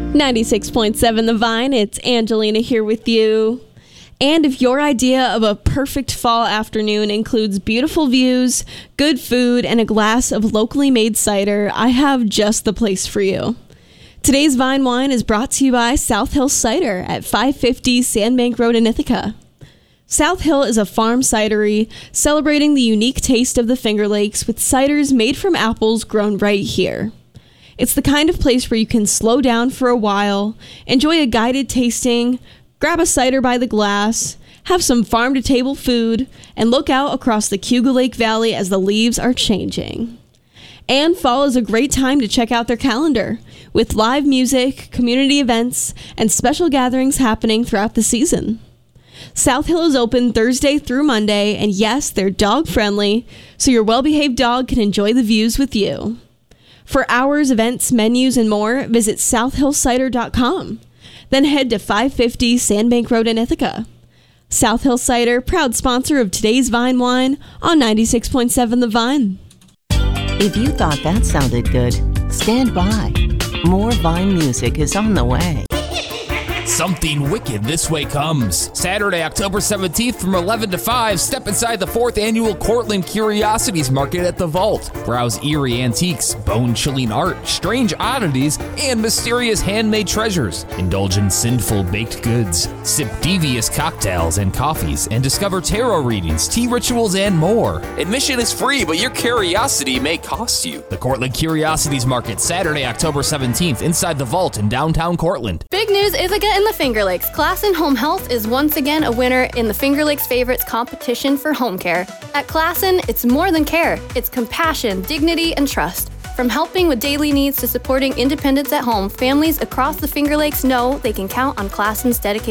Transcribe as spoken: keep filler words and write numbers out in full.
ninety-six point seven The Vine, it's Angelina here with you. And if your idea of a perfect fall afternoon includes beautiful views, good food, and a glass of locally made cider, I have just the place for you. Today's Vine Wine is brought to you by South Hill Cider at five fifty Sandbank Road in Ithaca. South Hill is a farm cidery celebrating the unique taste of the Finger Lakes with ciders made from apples grown right here. It's the kind of place where you can slow down for a while, enjoy a guided tasting, grab a cider by the glass, have some farm-to-table food, and look out across the Cayuga Lake Valley as the leaves are changing. And fall is a great time to check out their calendar, with live music, community events, and special gatherings happening throughout the season. South Hill is open Thursday through Monday, and yes, they're dog-friendly, so your well-behaved dog can enjoy the views with you. For hours, events, menus, and more, visit south hill cider dot com. Then head to five fifty Sandbank Road in Ithaca. South Hill Cider, proud sponsor of today's Vine Wine on ninety-six point seven The Vine. If you thought that sounded good, stand by. More Vine music is on the way. Something wicked this way comes. Saturday, October seventeenth from eleven to five, step inside the fourth annual Cortland Curiosities Market at the Vault. Browse eerie antiques, bone-chilling art, strange oddities, and mysterious handmade treasures. Indulge in sinful baked goods, sip devious cocktails and coffees, and discover tarot readings, tea rituals, and more. Admission is free, but your curiosity may cost you. The Cortland Curiosities Market, Saturday, October seventeenth, inside the Vault in downtown Cortland. Big news, Ithaca in the Finger Lakes. Classen Home Health is once again a winner in the Finger Lakes Favorites competition for home care. At Classen, it's more than care. It's compassion, dignity, and trust. From helping with daily needs to supporting independence at home, families across the Finger Lakes know they can count on Classen's dedication.